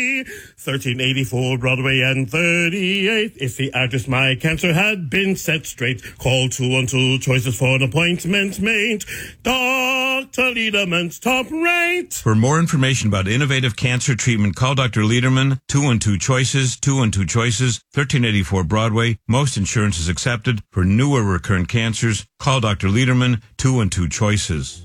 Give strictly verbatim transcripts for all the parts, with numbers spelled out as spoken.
thirteen eighty-four Broadway and thirty-eighth. If the address my cancer had been set straight, call two one two Choices for an appointment made. Doctor Lederman's top rate. For more information about innovative cancer treatment, call Doctor Lederman, two one two Choices, two one two Choices, thirteen eighty-four Broadway. Most insurance is accepted. For newer recurrent cancers, call Doctor Lederman, two one two Choices.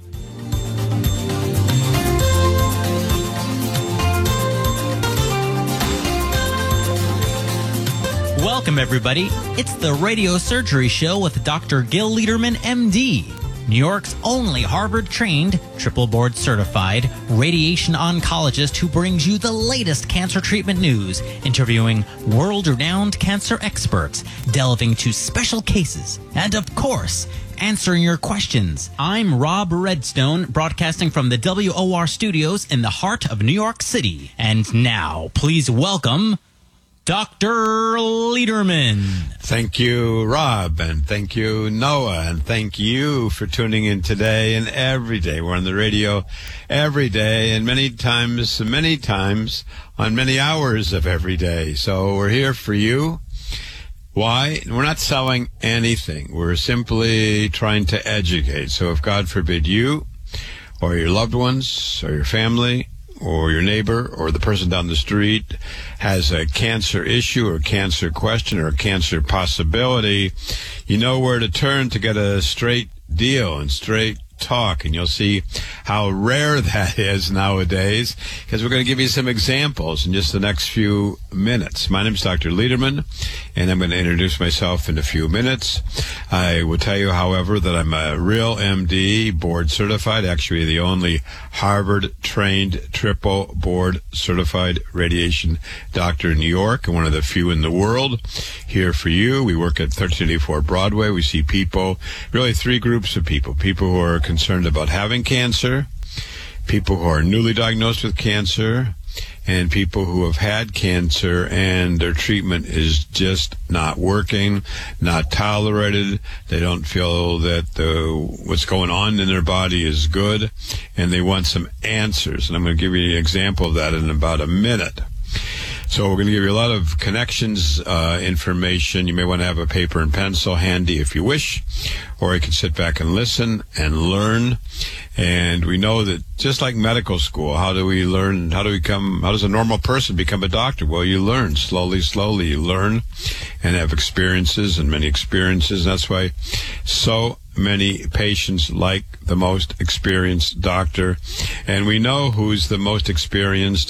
Welcome, everybody. It's the Radio Surgery Show with Doctor Gil Lederman, M D, New York's only Harvard-trained, triple board-certified radiation oncologist who brings you the latest cancer treatment news, interviewing world-renowned cancer experts, delving to special cases, and, of course, answering your questions. I'm Rob Redstone, broadcasting from the W O R studios in the heart of New York City. And now, please welcome Doctor Lederman. Thank you, Rob, and thank you, Noah, and thank you for tuning in today and every day. We're on the radio every day and many times, many times on many hours of every day. So we're here for you. Why? We're not selling anything. We're simply trying to educate. So if, God forbid, you or your loved ones or your family or your neighbor or the person down the street has a cancer issue or cancer question or a cancer possibility, you know where to turn to get a straight deal and straight talk. And you'll see how rare that is nowadays, because we're going to give you some examples in just the next few minutes. My name is Doctor Lederman, and I'm going to introduce myself in a few minutes. I will tell you, however, that I'm a real M D, board certified, actually the only Harvard-trained, triple board certified radiation doctor in New York, and one of the few in the world. Here for you, we work at thirteen eighty-four Broadway. We see people, really three groups of people, people who are concerned about having cancer, people who are newly diagnosed with cancer, and people who have had cancer and their treatment is just not working, not tolerated. They don't feel that the, what's going on in their body is good, and they want some answers. And I'm going to give you an example of that in about a minute. So we're going to give you a lot of connections, uh, information. You may want to have a paper and pencil handy if you wish, or you can sit back and listen and learn. And we know that just like medical school, how do we learn, how do we become, how does a normal person become a doctor? Well, you learn slowly, slowly. You learn and have experiences and many experiences. And that's why so many patients like the most experienced doctor. And we know who's the most experienced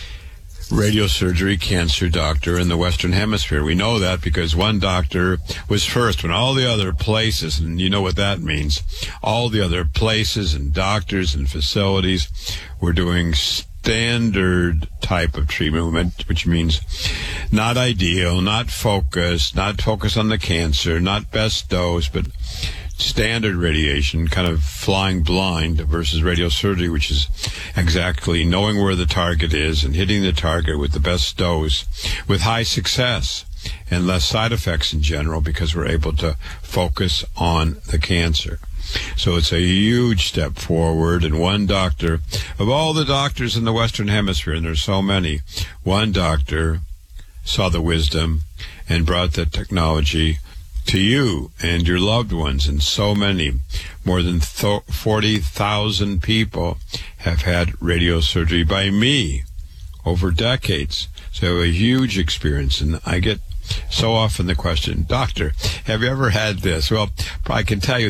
radiosurgery cancer doctor in the Western Hemisphere. We know that because one doctor was first when all the other places, and you know what that means, all the other places and doctors and facilities were doing standard type of treatment, which means not ideal, not focused, not focused on the cancer, not best dose, but standard radiation, kind of flying blind, versus radiosurgery, which is exactly knowing where the target is and hitting the target with the best dose with high success and less side effects in general, because we're able to focus on the cancer. So it's a huge step forward, and one doctor, of all the doctors in the Western Hemisphere, and there's so many, one doctor saw the wisdom and brought the technology to you and your loved ones, and so many, more than forty thousand people have had radiosurgery by me over decades. So a huge experience, and I get so often the question, doctor, have you ever had this? Well, I can tell you